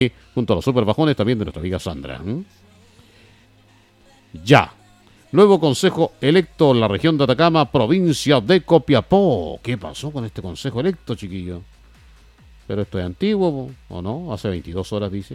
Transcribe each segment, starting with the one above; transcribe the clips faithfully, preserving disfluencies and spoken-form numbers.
junto a los super bajones también de nuestra amiga Sandra. ¿Mm? Ya. Nuevo consejo electo en la región de Atacama, provincia de Copiapó. ¿Qué pasó con este consejo electo, chiquillo? Pero esto es antiguo, ¿o no? Hace veintidós horas, dice.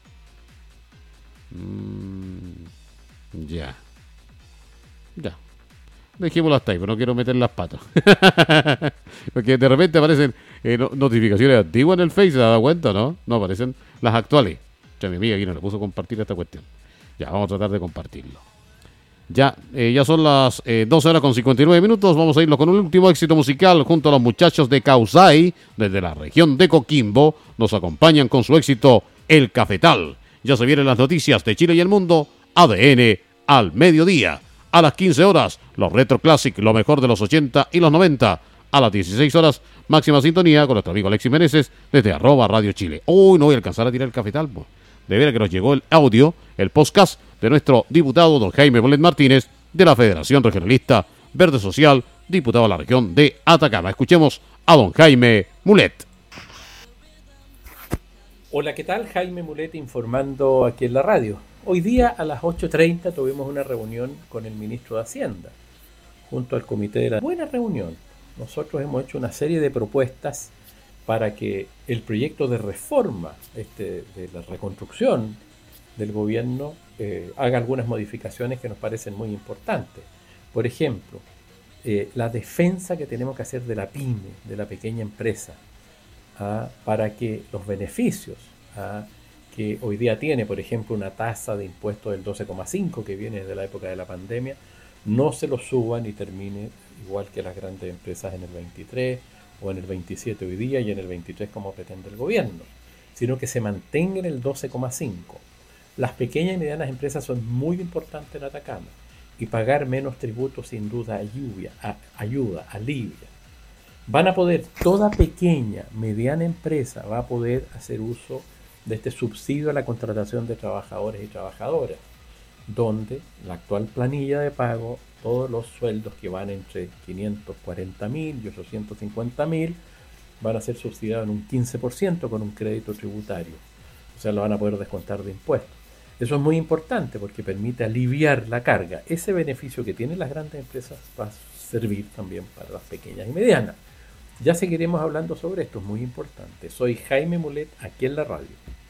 Mm, ya. Ya. Dejémoslo hasta ahí, pero no quiero meter las patas. Porque de repente aparecen eh, no, notificaciones antiguas en el Face, ¿se da cuenta, no? No aparecen las actuales. Ya mi amiga aquí no le puso compartir esta cuestión. Ya, vamos a tratar de compartirlo. Ya, eh, ya son las eh, doce horas con cincuenta y nueve minutos. Vamos a irnos con un último éxito musical junto a los muchachos de Causay, desde la región de Coquimbo. Nos acompañan con su éxito El Cafetal. Ya se vienen las noticias de Chile y el mundo. A D N al mediodía. A las quince horas, los Retro Classic, lo mejor de los ochenta y los noventa. A las dieciséis horas, máxima sintonía con nuestro amigo Alexis Meneses desde arroba Radio Chile. Uy, no voy a alcanzar a tirar el cafetal, pues. De veras que nos llegó el audio, el podcast de nuestro diputado don Jaime Mulet Martínez de la Federación Regionalista Verde Social, diputado de la región de Atacama. Escuchemos a don Jaime Mulet. Hola, ¿qué tal? Jaime Mulet informando aquí en la radio. Hoy día a las ocho treinta tuvimos una reunión con el ministro de Hacienda, junto al comité de la... Buena reunión. Nosotros hemos hecho una serie de propuestas para que el proyecto de reforma este, de la reconstrucción del gobierno eh, haga algunas modificaciones que nos parecen muy importantes. Por ejemplo, eh, la defensa que tenemos que hacer de la pyme, de la pequeña empresa, ¿ah? Para que los beneficios ¿ah? que hoy día tiene, por ejemplo, una tasa de impuestos del doce coma cinco que viene desde la época de la pandemia, no se lo suban y termine igual que las grandes empresas en el veintitrés o en el veintisiete hoy día y en el veintitrés como pretende el gobierno, sino que se mantenga en el doce coma cinco. Las pequeñas y medianas empresas son muy importantes en Atacama y pagar menos tributos sin duda ayuda, a, ayuda, alivia. Van a poder, toda pequeña, mediana empresa va a poder hacer uso de este subsidio a la contratación de trabajadores y trabajadoras, donde la actual planilla de pago, todos los sueldos que van entre quinientos cuarenta mil y ochocientos cincuenta mil van a ser subsidiados en un quince por ciento con un crédito tributario. O sea, lo van a poder descontar de impuestos. Eso es muy importante porque permite aliviar la carga. Ese beneficio que tienen las grandes empresas va a servir también para las pequeñas y medianas. Ya seguiremos hablando sobre esto, es muy importante. Soy Jaime Mulet, aquí en la radio.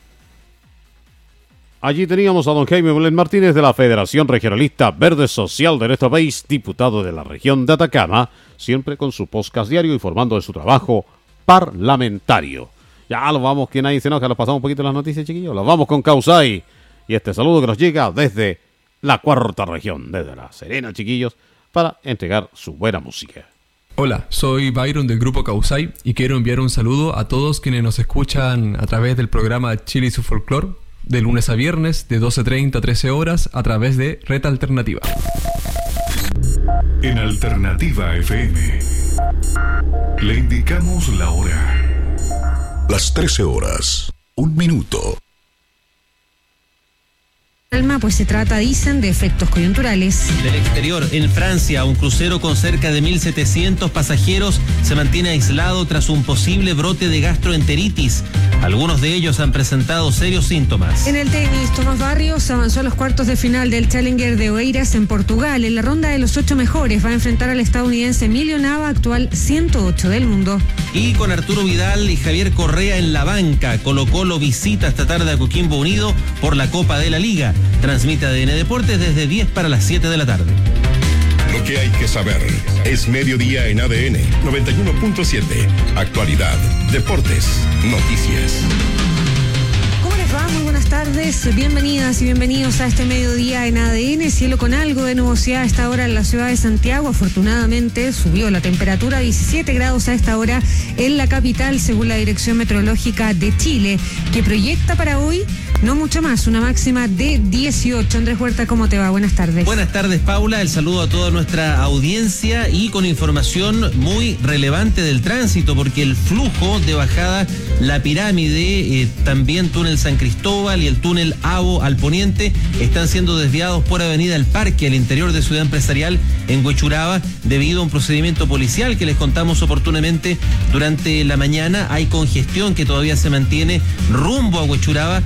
Allí teníamos a don Jaime Mulet Martínez de la Federación Regionalista Verde Social de nuestro país, diputado de la región de Atacama, siempre con su podcast diario informando de su trabajo parlamentario. Ya lo vamos, que nadie se enoja, nos pasamos un poquito las noticias, chiquillos. Los vamos con Causay y este saludo que nos llega desde la cuarta región, desde La Serena, chiquillos, para entregar su buena música. Hola, soy Byron del grupo Causay y quiero enviar un saludo a todos quienes nos escuchan a través del programa Chile y su Folclore, de lunes a viernes, de doce treinta a trece horas, a través de Red Alternativa. En Alternativa F M le indicamos la hora. Las trece horas, un minuto. Alma, pues se trata, dicen, de efectos coyunturales. Del exterior, en Francia, un crucero con cerca de mil setecientos pasajeros se mantiene aislado tras un posible brote de gastroenteritis. Algunos de ellos han presentado serios síntomas. En el tenis, Tomás Barrios avanzó a los cuartos de final del Challenger de Oeiras en Portugal. En la ronda de los ocho mejores va a enfrentar al estadounidense Emilio Nava, actual ciento ocho del mundo. Y con Arturo Vidal y Javier Correa en la banca, Colo-Colo visita esta tarde a Coquimbo Unido por la Copa de la Liga. Transmite A D N Deportes desde diez para las siete de la tarde. Lo que hay que saber es mediodía en A D N noventa y uno punto siete. Actualidad, deportes, noticias. ¿Cómo les va? Muy buenas tardes. Bienvenidas y bienvenidos a este mediodía en A D N. Cielo con algo de nubosidad a esta hora en la ciudad de Santiago. Afortunadamente subió la temperatura a diecisiete grados a esta hora en la capital, según la Dirección Meteorológica de Chile, que proyecta para hoy no mucho más, una máxima de dieciocho. Andrés Huerta, ¿cómo te va? Buenas tardes. Buenas tardes, Paula. El saludo a toda nuestra audiencia y con información muy relevante del tránsito, porque el flujo de bajada La Pirámide, eh, también túnel San Cristóbal y el túnel Avo al poniente están siendo desviados por Avenida El Parque, al interior de Ciudad Empresarial en Huechuraba, debido a un procedimiento policial que les contamos oportunamente durante la mañana. Hay congestión que todavía se mantiene rumbo a Huechuraba